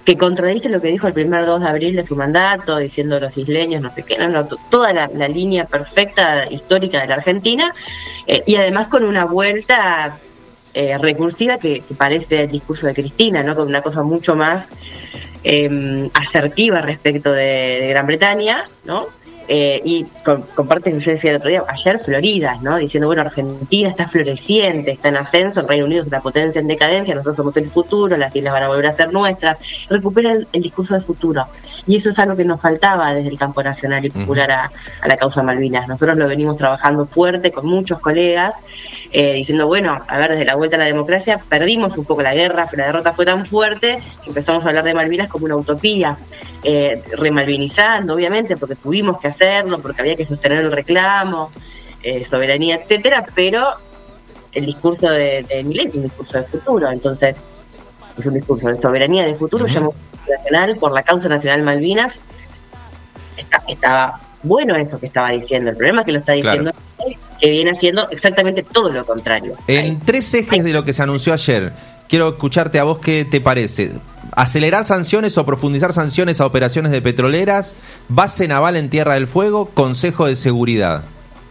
que contradice lo que dijo el primer 2 de abril de su mandato, diciendo los isleños, no sé qué, toda la línea perfecta histórica de la Argentina, y además con una vuelta recursiva que parece el discurso de Cristina, ¿no? Con una cosa mucho más asertiva respecto de Gran Bretaña, ¿no? Y con partes que yo decía el otro día, ayer floridas, ¿no? Diciendo, bueno, Argentina está floreciente, está en ascenso, el Reino Unido es una potencia en decadencia, nosotros somos el futuro, las islas van a volver a ser nuestras. Recupera el discurso del futuro. Y eso es algo que nos faltaba desde el campo nacional y popular a la causa Malvinas. Nosotros lo venimos trabajando fuerte con muchos colegas, diciendo, bueno, a ver, desde la vuelta a la democracia perdimos un poco la guerra, pero la derrota fue tan fuerte que empezamos a hablar de Malvinas como una utopía, remalvinizando, obviamente, porque tuvimos que hacerlo, porque había que sostener el reclamo, soberanía, etcétera, pero el discurso de Milei es un discurso de futuro, entonces es un discurso de soberanía de futuro, llamamos nacional por la causa nacional Malvinas. Estaba bueno eso que estaba diciendo, el problema es que lo está diciendo que viene haciendo exactamente todo lo contrario. En 3 ejes de lo que se anunció ayer, quiero escucharte a vos qué te parece. Acelerar sanciones o profundizar sanciones a operaciones de petroleras, base naval en Tierra del Fuego, Consejo de Seguridad.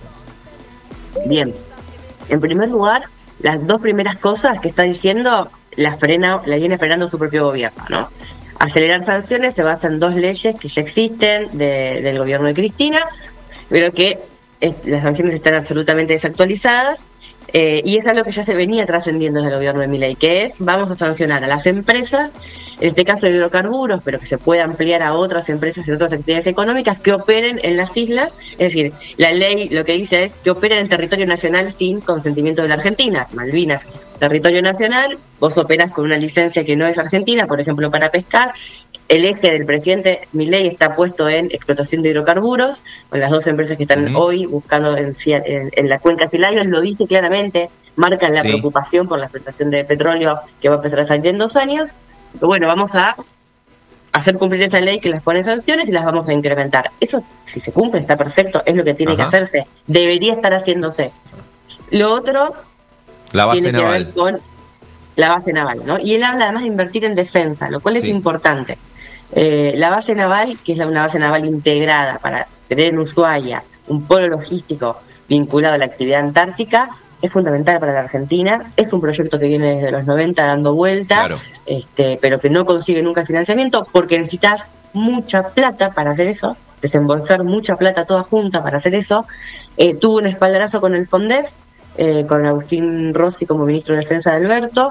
Bien, en primer lugar, las 2 primeras cosas que está diciendo las viene frenando su propio gobierno, ¿no? Acelerar sanciones se basa en 2 leyes que ya existen del gobierno de Cristina, pero que las sanciones están absolutamente desactualizadas, y es algo que ya se venía trascendiendo desde el gobierno de Milei, que es, vamos a sancionar a las empresas, en este caso de hidrocarburos, pero que se puede ampliar a otras empresas y otras actividades económicas que operen en las islas. Es decir, la ley lo que dice es que operen en territorio nacional sin consentimiento de la Argentina. Malvinas, territorio nacional, vos operás con una licencia que no es argentina, por ejemplo, para pescar. El eje del presidente Milei está puesto en explotación de hidrocarburos, con las 2 empresas que están hoy buscando en la cuenca Silagro, lo dice claramente, marcan la preocupación por la explotación de petróleo que va a empezar a salir en 2 años. Pero bueno, vamos a hacer cumplir esa ley que les pone sanciones y las vamos a incrementar. Eso, si se cumple, está perfecto, es lo que tiene que hacerse, debería estar haciéndose. Lo otro la base tiene naval. que ver con la base naval, ¿no? Y él habla además de invertir en defensa, lo cual es importante. La base naval, que es una base naval integrada para tener en Ushuaia un polo logístico vinculado a la actividad antártica, es fundamental para la Argentina. Es un proyecto que viene desde los 90 dando vuelta, pero que no consigue nunca el financiamiento porque necesitas mucha plata para hacer eso, desembolsar mucha plata toda junta para hacer eso. Tuvo un espaldarazo con el FONDEF, con Agustín Rossi como ministro de Defensa de Alberto,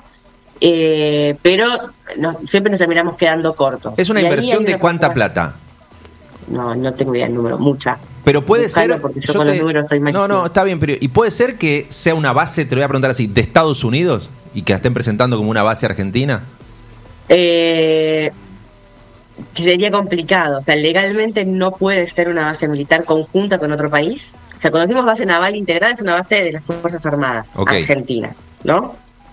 pero siempre nos terminamos quedando cortos. ¿Es una inversión de cuánta plata? No tengo idea el número, mucha. Pero puede ser... Porque yo con los números soy malísimo. No, está bien, pero ¿y puede ser que sea una base, te lo voy a preguntar así, de Estados Unidos y que la estén presentando como una base argentina? Sería complicado, o sea, legalmente no puede ser una base militar conjunta con otro país. O sea, cuando decimos base naval integrada es una base de las Fuerzas Armadas argentinas, ¿no?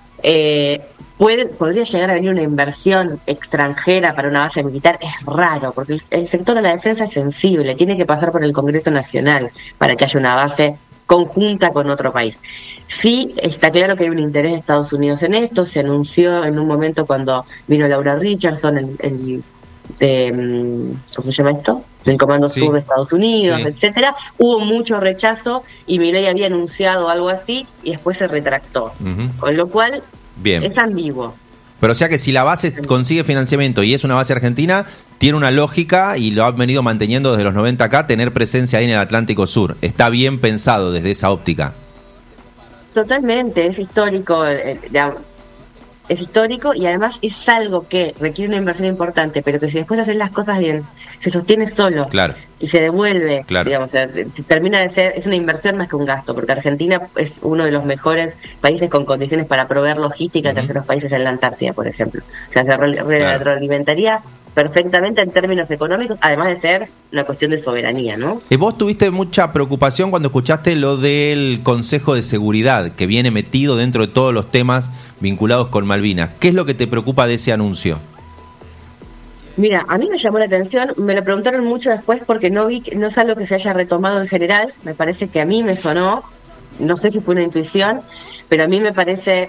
Podría llegar a venir una inversión extranjera para una base militar, es raro, porque el sector de la defensa es sensible, tiene que pasar por el Congreso Nacional para que haya una base conjunta con otro país. Sí, está claro que hay un interés de Estados Unidos en esto, se anunció en un momento cuando vino Laura Richardson, ¿cómo se llama esto? Del Comando Sur de Estados Unidos, etcétera. Hubo mucho rechazo y Milei había anunciado algo así y después se retractó. Con lo cual, es ambiguo. Pero o sea que si la base consigue financiamiento y es una base argentina, tiene una lógica y lo han venido manteniendo desde los 90 acá, tener presencia ahí en el Atlántico Sur. Está bien pensado desde esa óptica. Totalmente, es histórico. Es histórico y además es algo que requiere una inversión importante, pero que si después haces las cosas bien, se sostiene solo y se devuelve, digamos, termina de ser, es una inversión más que un gasto, porque Argentina es uno de los mejores países con condiciones para proveer logística a terceros países en la Antártida, por ejemplo. O sea, se retroalimentaría perfectamente en términos económicos, además de ser una cuestión de soberanía, ¿no? Vos tuviste mucha preocupación cuando escuchaste lo del Consejo de Seguridad, que viene metido dentro de todos los temas vinculados con Malvinas. ¿Qué es lo que te preocupa de ese anuncio? Mira, a mí me llamó la atención, me lo preguntaron mucho después porque no es algo que se haya retomado en general, me parece que a mí me sonó, no sé si fue una intuición, pero a mí me parece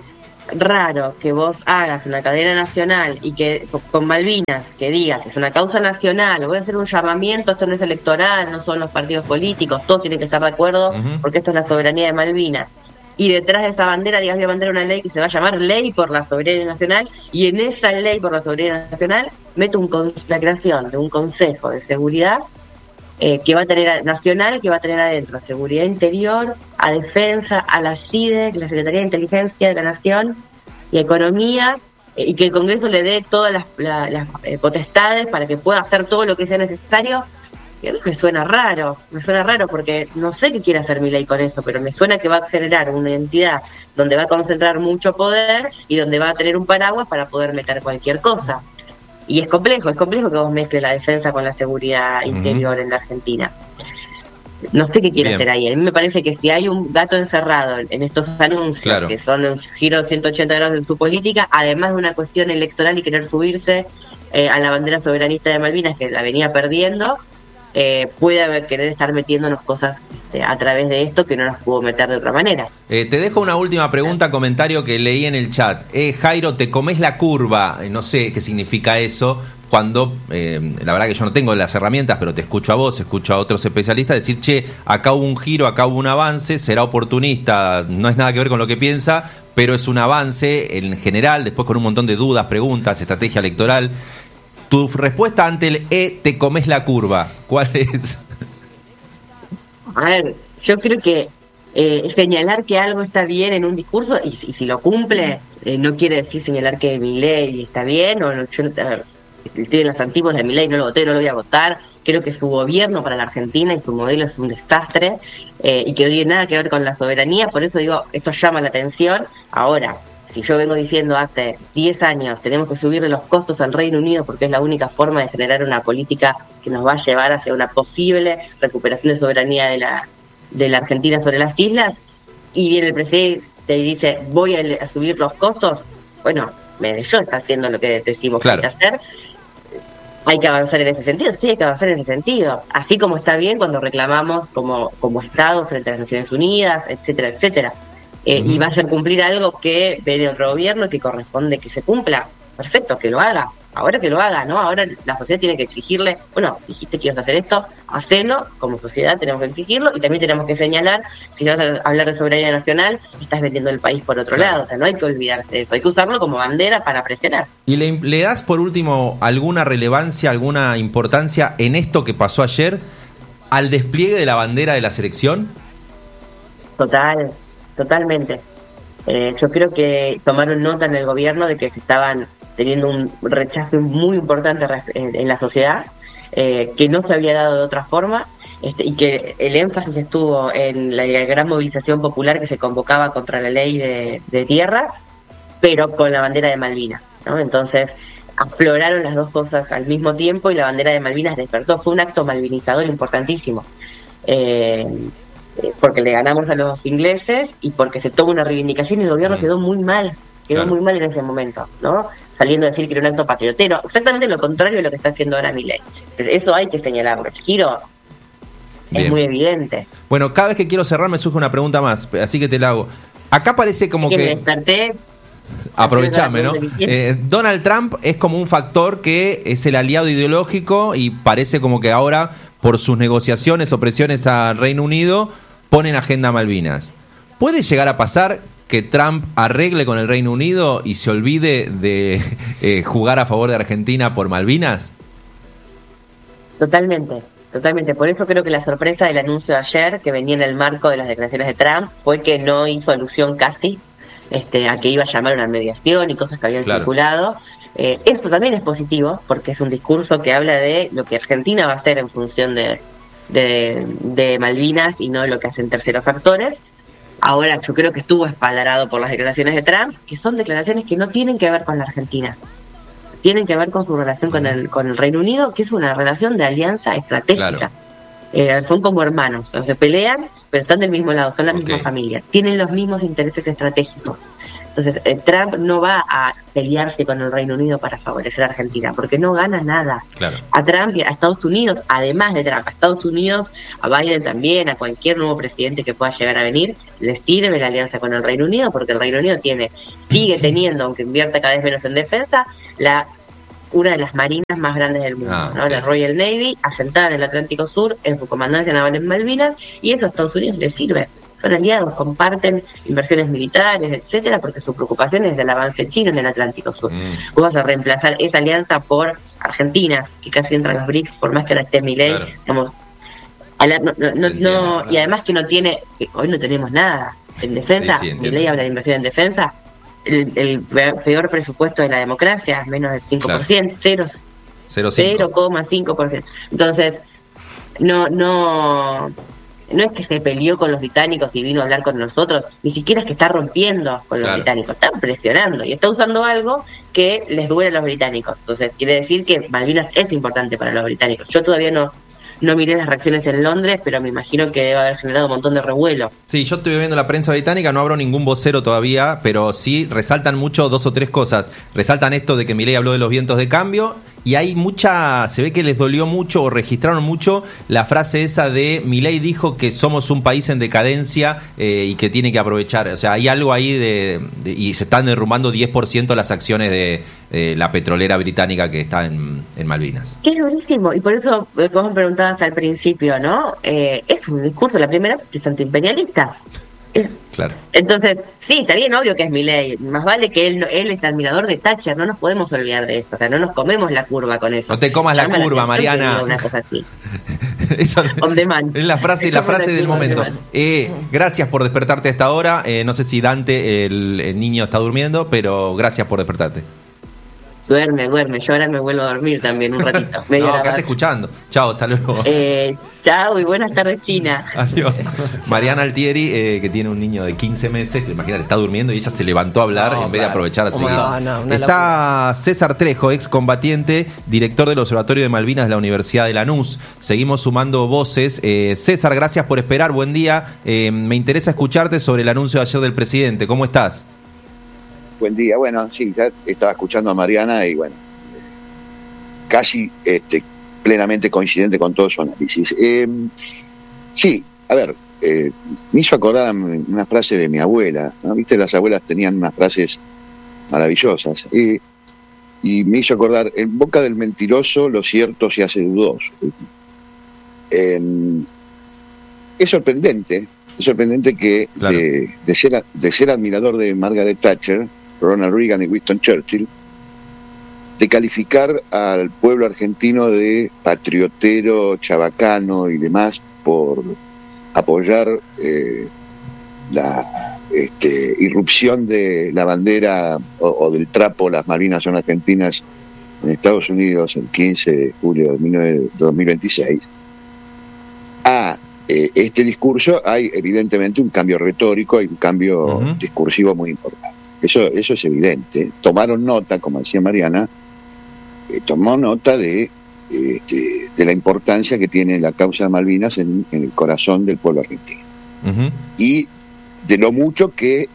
raro que vos hagas una cadena nacional y que con Malvinas, que digas que es una causa nacional, voy a hacer un llamamiento, esto no es electoral, no son los partidos políticos, todos tienen que estar de acuerdo porque esto es la soberanía de Malvinas. Y detrás de esa bandera digas, voy a mandar una ley que se va a llamar Ley por la Soberanía Nacional, y en esa ley por la soberanía nacional meto la creación de un Consejo de Seguridad que va a tener nacional, que va a tener adentro a Seguridad Interior, a Defensa, a la CIDE, la Secretaría de Inteligencia de la Nación y Economía, y que el Congreso le dé todas las potestades para que pueda hacer todo lo que sea necesario. Me suena raro porque no sé qué quiere hacer Milei con eso, pero me suena que va a generar una entidad donde va a concentrar mucho poder y donde va a tener un paraguas para poder meter cualquier cosa. Y es complejo que vos mezcles la defensa con la seguridad interior en la Argentina. No sé qué quiere hacer ahí. A mí me parece que si hay un gato encerrado en estos anuncios, que son un giro de 180 grados en su política, además de una cuestión electoral y querer subirse a la bandera soberanista de Malvinas, que la venía perdiendo, puede querer estar metiéndonos cosas a través de esto que no nos pudo meter de otra manera. Te dejo una última pregunta, comentario que leí en el chat. Jairo, te comes la curva. No sé qué significa eso. Cuando, la verdad que yo no tengo las herramientas, pero te escucho a vos, escucho a otros especialistas decir, che, acá hubo un giro, acá hubo un avance, será oportunista, no es nada que ver con lo que piensa, pero es un avance en general, después con un montón de dudas, preguntas, estrategia electoral. Tu respuesta ante el te comes la curva, ¿cuál es? A ver, yo creo que señalar que algo está bien en un discurso, y si lo cumple, no quiere decir señalar que Milei está bien, o no, yo estoy en los antiguos de Milei, no lo voté, no lo voy a votar. Creo que su gobierno para la Argentina y su modelo es un desastre, y que no tiene nada que ver con la soberanía, por eso digo, esto llama la atención. Ahora, si yo vengo diciendo hace 10 años tenemos que subirle los costos al Reino Unido porque es la única forma de generar una política que nos va a llevar hacia una posible recuperación de soberanía de la Argentina sobre las islas, y viene el presidente y dice voy a subir los costos, bueno, yo está haciendo lo que decimos que hay que hacer. Hay que avanzar en ese sentido, sí, hay que avanzar en ese sentido. Así como está bien cuando reclamamos como Estado frente a las Naciones Unidas, etcétera, etcétera. Y vayan a cumplir algo que viene otro gobierno que corresponde que se cumpla. Perfecto, que lo haga. Ahora que lo haga, ¿no? Ahora la sociedad tiene que exigirle, bueno, dijiste que ibas a hacer esto, hacelo, como sociedad tenemos que exigirlo, y también tenemos que señalar, si vas a hablar de soberanía nacional, estás vendiendo el país por otro lado, o sea, no hay que olvidarse de eso, hay que usarlo como bandera para presionar. ¿Y le das por último alguna relevancia, alguna importancia en esto que pasó ayer, al despliegue de la bandera de la selección? Totalmente. Yo creo que tomaron nota en el gobierno de que se estaban teniendo un rechazo muy importante en la sociedad, que no se había dado de otra forma, y que el énfasis estuvo en la gran movilización popular que se convocaba contra la ley de tierras, pero con la bandera de Malvinas, ¿no? Entonces afloraron las dos cosas al mismo tiempo y la bandera de Malvinas despertó. Fue un acto malvinizador importantísimo, porque le ganamos a los ingleses y porque se toma una reivindicación, y el gobierno quedó muy mal en ese momento, ¿no? Saliendo a decir que era un acto patriotero, exactamente lo contrario de lo que está haciendo ahora Milei. Eso hay que señalarlo. El giro es muy evidente. Bueno, cada vez que quiero cerrar me surge una pregunta más, así que te la hago. Acá parece como que... me desperté. Aprovechame, ¿no? Donald Trump es como un factor que es el aliado ideológico y parece como que ahora, por sus negociaciones o presiones al Reino Unido, ponen agenda Malvinas. ¿Puede llegar a pasar que Trump arregle con el Reino Unido y se olvide de jugar a favor de Argentina por Malvinas? Totalmente. Por eso creo que la sorpresa del anuncio de ayer, que venía en el marco de las declaraciones de Trump, fue que no hizo alusión casi a que iba a llamar una mediación y cosas que habían circulado. Eso también es positivo, porque es un discurso que habla de lo que Argentina va a hacer en función de Malvinas y no lo que hacen terceros actores. Ahora, yo creo que estuvo espaldarado por las declaraciones de Trump, que son declaraciones que no tienen que ver con la Argentina. Tienen que ver con su relación con el Reino Unido, que es una relación de alianza estratégica. son como hermanos, o se pelean, pero están del mismo lado, son la misma familia, tienen los mismos intereses estratégicos. Entonces, Trump no va a pelearse con el Reino Unido para favorecer a Argentina, porque no gana nada. Claro. A Trump y a Estados Unidos, además de Trump, a Estados Unidos, a Biden también, a cualquier nuevo presidente que pueda llegar a venir, le sirve la alianza con el Reino Unido, porque el Reino Unido sigue teniendo, aunque invierta cada vez menos en defensa, una de las marinas más grandes del mundo, ¿no? La Royal Navy, asentada en el Atlántico Sur, en su comandancia naval en Malvinas, y eso a Estados Unidos le sirve. Son aliados, comparten inversiones militares, etcétera, porque su preocupación es del avance chino en el Atlántico Sur. Vos vas a reemplazar esa alianza por Argentina, que casi entra en los BRICS, por más que ahora esté Milei, digamos, y además que hoy no tenemos nada en defensa. Milei habla de inversión en defensa. El peor presupuesto de la democracia es menos del 5%, 0,5%. Entonces, no es que se peleó con los británicos y vino a hablar con nosotros, ni siquiera es que está rompiendo con los británicos, está presionando y está usando algo que les duele a los británicos. Entonces, quiere decir que Malvinas es importante para los británicos. Yo todavía no miré las reacciones en Londres, pero me imagino que debe haber generado un montón de revuelo. Sí, yo estuve viendo la prensa británica, no abro ningún vocero todavía, pero sí resaltan mucho 2 o 3 cosas. Resaltan esto de que Milei habló de los vientos de cambio, y hay se ve que les dolió mucho o registraron mucho la frase esa de Milei dijo que somos un país en decadencia y que tiene que aprovechar. O sea, hay algo ahí y se están derrumbando 10% las acciones de la petrolera británica que está en Malvinas. Es durísimo, y por eso, como me preguntabas al principio, ¿no? Es un discurso, la primera es antiimperialista. Claro. Entonces, sí, está bien, obvio que es Milei, más vale que él es admirador de Thatcher, no nos podemos olvidar de eso, o sea, no nos comemos la curva con eso. No te comas la curva, Mariana. Una cosa así. Eso On demand. Es la frase del momento. Gracias por despertarte a esta hora. No sé si Dante, el niño, está durmiendo, pero gracias por despertarte. Duerme, yo ahora me vuelvo a dormir también un ratito. No, acá te escuchando. Chao, hasta luego. Chao y buenas tardes, China. Adiós. Mariana Altieri, que tiene un niño de 15 meses, que imagínate, está durmiendo y ella se levantó a hablar en vez de aprovechar a seguir. Está César Trejo, excombatiente, director del Observatorio de Malvinas de la Universidad de Lanús. Seguimos sumando voces. César, gracias por esperar, buen día. Me interesa escucharte sobre el anuncio de ayer del presidente. ¿Cómo estás? Buen día. Bueno, sí, ya estaba escuchando a Mariana y bueno, casi plenamente coincidente con todo su análisis. Sí, a ver, me hizo acordar una frase de mi abuela, ¿no? Viste, las abuelas tenían unas frases maravillosas, y me hizo acordar, en boca del mentiroso lo cierto se hace dudoso. Es sorprendente que claro, de ser admirador de Margaret Thatcher, Ronald Reagan y Winston Churchill, de calificar al pueblo argentino de patriotero, chabacano y demás por apoyar la irrupción de la bandera o del trapo "las Malvinas son argentinas" en Estados Unidos el 15 de julio de 2026. Este discurso hay evidentemente un cambio retórico, hay un cambio discursivo muy importante. Eso es evidente. Tomaron nota, como decía Mariana, tomó nota de la importancia que tiene la causa de Malvinas en el corazón del pueblo argentino. Y de lo mucho que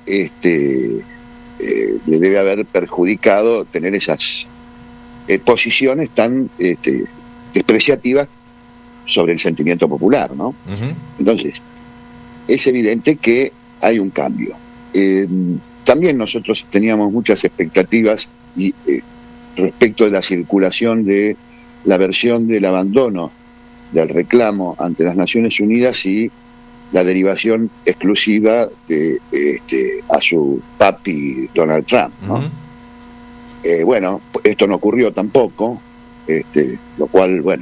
le debe haber perjudicado tener esas posiciones tan despreciativas sobre el sentimiento popular, ¿no? Entonces, es evidente que hay un cambio. También nosotros teníamos muchas expectativas respecto de la circulación de la versión del abandono del reclamo ante las Naciones Unidas y la derivación exclusiva a su papi Donald Trump, ¿no? Bueno, esto no ocurrió tampoco, lo cual, bueno,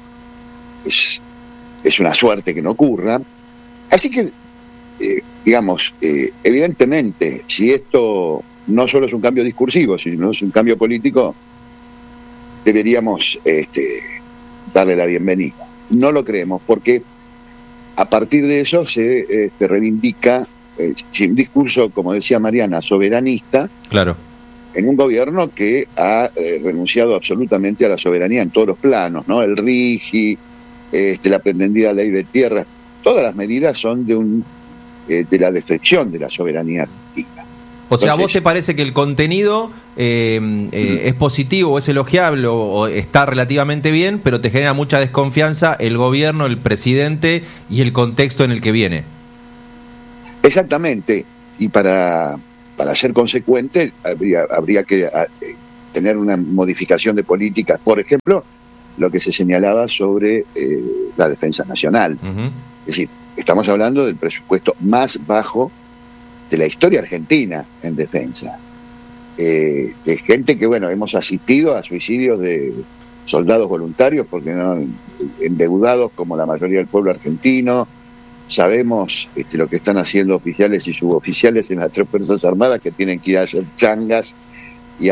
es una suerte que no ocurra. Así que, digamos, evidentemente, si esto no solo es un cambio discursivo, sino es un cambio político, deberíamos darle la bienvenida. No lo creemos, porque a partir de eso se reivindica un discurso, como decía Mariana, soberanista, claro, en un gobierno que ha renunciado absolutamente a la soberanía en todos los planos, ¿no? El RIGI, la pretendida ley de tierra, todas las medidas son de la defección de la soberanía argentina. O sea, ¿a vos te parece que el contenido es positivo o es elogiable o está relativamente bien, pero te genera mucha desconfianza el gobierno, el presidente y el contexto en el que viene? Exactamente, y para ser consecuente habría que tener una modificación de políticas, por ejemplo, lo que se señalaba sobre la defensa nacional. Es decir, estamos hablando del presupuesto más bajo de la historia argentina en defensa. De gente que, bueno, hemos asistido a suicidios de soldados voluntarios, porque no endeudados como la mayoría del pueblo argentino. Sabemos lo que están haciendo oficiales y suboficiales en las tres Fuerzas Armadas, que tienen que ir a hacer changas y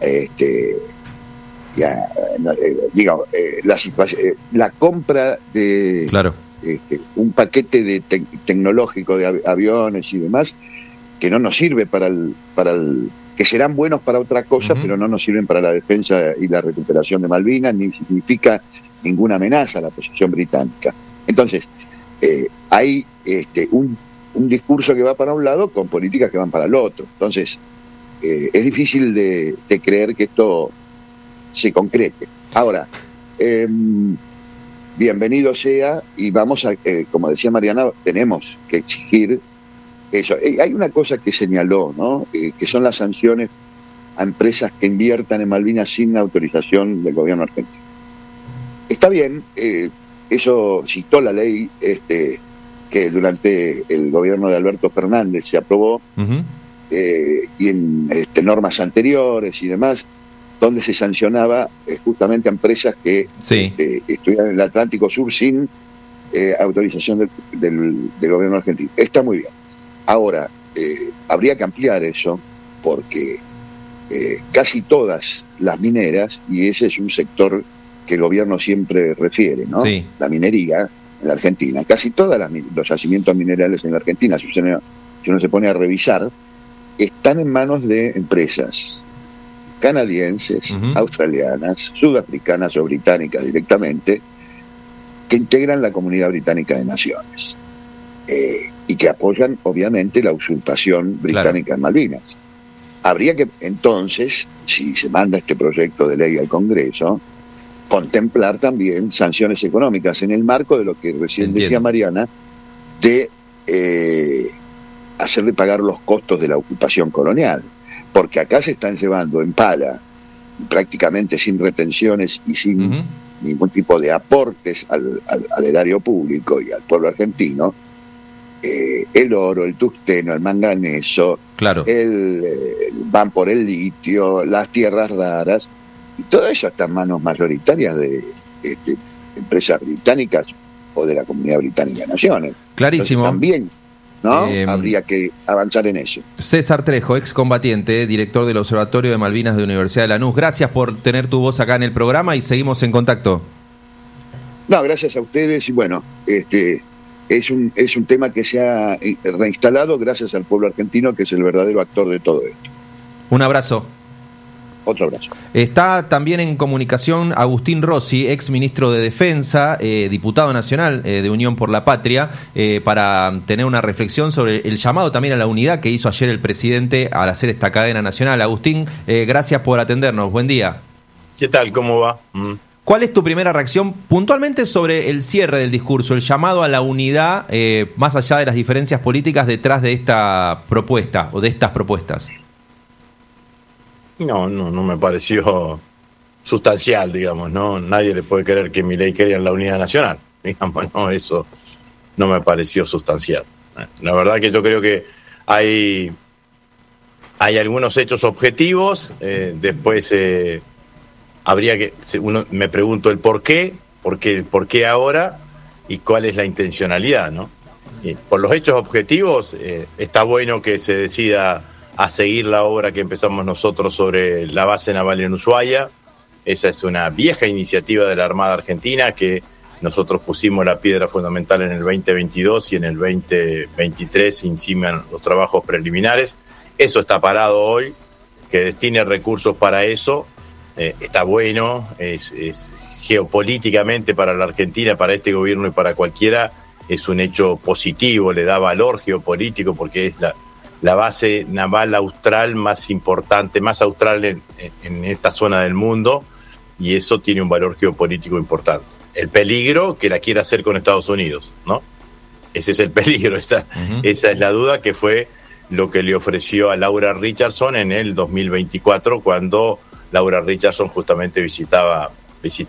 la compra de un paquete de tecnológico de aviones y demás, que no nos sirve que serán buenos para otra cosa, pero no nos sirven para la defensa y la recuperación de Malvinas, ni significa ninguna amenaza a la posición británica. Entonces, hay un discurso que va para un lado con políticas que van para el otro. Entonces, es difícil de creer que esto se concrete. Ahora, bienvenido sea, y vamos a, como decía Mariana, tenemos que exigir eso. Hay una cosa que señaló, ¿no? Que son las sanciones a empresas que inviertan en Malvinas sin autorización del gobierno argentino. Está bien, eso citó la ley que durante el gobierno de Alberto Fernández se aprobó, y en normas anteriores y demás, donde se sancionaba justamente a empresas que estuvieran en el Atlántico Sur sin autorización del gobierno argentino. Está muy bien. Ahora, habría que ampliar eso, porque casi todas las mineras, y ese es un sector que el gobierno siempre refiere, ¿no? Sí. La minería en la Argentina, casi todos los yacimientos minerales en la Argentina, si uno se pone a revisar, están en manos de empresas canadienses, australianas, sudafricanas o británicas directamente, que integran la Comunidad Británica de Naciones, y que apoyan obviamente la usurpación británica en Malvinas. Habría que entonces, si se manda este proyecto de ley al Congreso, contemplar también sanciones económicas en el marco de lo que recién decía Mariana, de hacerle pagar los costos de la ocupación colonial, porque acá se están llevando en pala, prácticamente sin retenciones y sin ningún tipo de aportes al erario público y al pueblo argentino, el oro, el tungsteno, el manganeso, van por el litio, las tierras raras, y todo eso está en manos mayoritarias de empresas británicas o de la Comunidad Británica de Naciones. Clarísimo. Entonces, también, ¿no? Habría que avanzar en eso. César Trejo, excombatiente, director del Observatorio de Malvinas de la Universidad de Lanús. Gracias por tener tu voz acá en el programa y seguimos en contacto. No, gracias a ustedes, y bueno, es un tema que se ha reinstalado gracias al pueblo argentino, que es el verdadero actor de todo esto. Un abrazo. Otro abrazo. Está también en comunicación Agustín Rossi, ex ministro de Defensa, diputado nacional de Unión por la Patria, para tener una reflexión sobre el llamado también a la unidad que hizo ayer el presidente al hacer esta cadena nacional. Agustín, gracias por atendernos. Buen día. ¿Qué tal? ¿Cómo va? ¿Cuál es tu primera reacción puntualmente sobre el cierre del discurso, el llamado a la unidad, más allá de las diferencias políticas detrás de esta propuesta o de estas propuestas? No me pareció sustancial, digamos, ¿no? Nadie le puede creer que Milei quería en la unidad nacional, digamos, no, eso no me pareció sustancial. La verdad que yo creo que hay algunos hechos objetivos, después habría que, uno me pregunto el por qué ahora y cuál es la intencionalidad, ¿no? Y por los hechos objetivos, está bueno que se decida a seguir la obra que empezamos nosotros sobre la base naval en Ushuaia. Esa es una vieja iniciativa de la Armada Argentina que nosotros pusimos la piedra fundamental en el 2022 y en el 2023 se inician los trabajos preliminares. Eso está parado hoy, que destine recursos para eso está bueno, es geopolíticamente para la Argentina, para este gobierno y para cualquiera, es un hecho positivo, le da valor geopolítico porque es la base naval austral más importante, más austral en esta zona del mundo, y eso tiene un valor geopolítico importante. El peligro que la quiera hacer con Estados Unidos, ¿no? Ese es el peligro, esa es la duda, que fue lo que le ofreció a Laura Richardson en el 2024, cuando Laura Richardson justamente visitaba